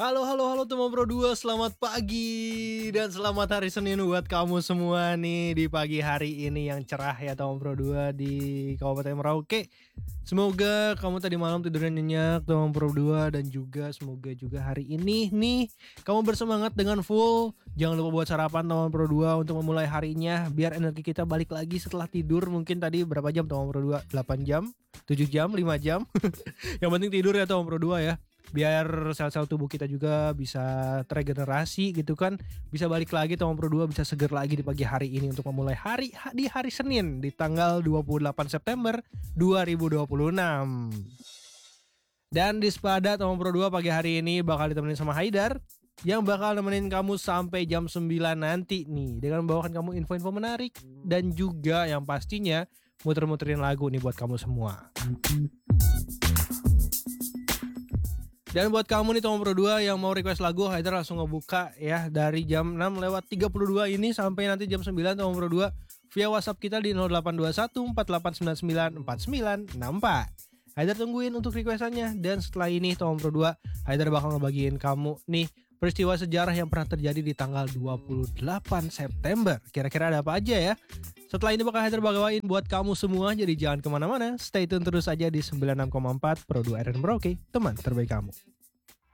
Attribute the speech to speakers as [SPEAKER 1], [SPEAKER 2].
[SPEAKER 1] Halo halo halo teman Pro 2, selamat pagi dan selamat hari Senin buat kamu semua nih di pagi hari ini yang cerah ya teman Pro 2 di Kabupaten Merauke. Semoga kamu tadi malam tidurnya nyenyak teman Pro 2 dan juga semoga juga hari ini nih kamu bersemangat dengan full. Jangan lupa buat sarapan teman Pro 2 untuk memulai harinya biar energi kita balik lagi setelah tidur. Mungkin tadi berapa jam teman Pro 2? 8 jam, 7 jam, 5 jam. Yang penting tidur ya teman Pro 2 ya. Biar sel-sel tubuh kita juga bisa teregenerasi gitu kan. Bisa balik lagi teman Pro 2, bisa seger lagi di pagi hari ini untuk memulai di hari Senin di tanggal 28 September 2026. Dan di Sepada teman Pro 2 pagi hari ini bakal ditemenin sama Haidar yang bakal nemenin kamu sampai jam 9 nanti nih dengan membawakan kamu info-info menarik dan juga yang pastinya muter-muterin lagu nih buat kamu semua. Dan buat kamu nih teman Pro 2 yang mau request lagu, Haidar langsung ngebuka ya dari jam 6:32 ini sampai nanti jam 9 teman Pro 2 via WhatsApp kita di 0821 4899 4964. Haidar tungguin untuk requestannya dan setelah ini teman Pro 2 Haidar bakal ngebagiin kamu nih peristiwa sejarah yang pernah terjadi di tanggal 28 September. Kira-kira ada apa aja ya? Setelah ini bakal Haidar bawain buat kamu semua, jadi jangan kemana-mana. Stay tune terus aja di 96,4 Pro 2 RN Merauke, teman terbaik kamu.